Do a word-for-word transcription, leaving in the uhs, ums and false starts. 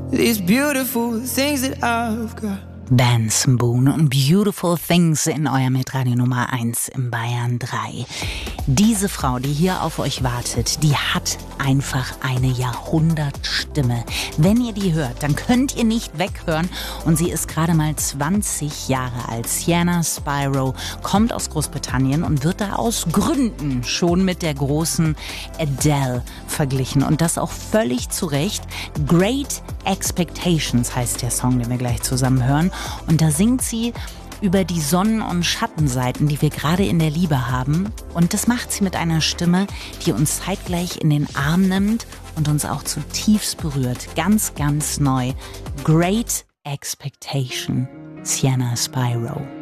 these beautiful things that I've got. Benson Boone und Beautiful Things in eurem Hitradio Nummer eins im Bayern drei. Diese Frau, die hier auf euch wartet, die hat einfach eine Jahrhundertstimme. Wenn ihr die hört, dann könnt ihr nicht weghören. Und sie ist gerade mal zwanzig Jahre alt. Sienna Spyro kommt aus Großbritannien und wird da aus Gründen schon mit der großen Adele verglichen. Und das auch völlig zu Recht. Great Expectations heißt der Song, den wir gleich zusammen hören. Und da singt sie über die Sonnen- und Schattenseiten, die wir gerade in der Liebe haben. Und das macht sie mit einer Stimme, die uns zeitgleich in den Arm nimmt und uns auch zutiefst berührt. Ganz, ganz neu. Great Expectation. Sienna Spyro.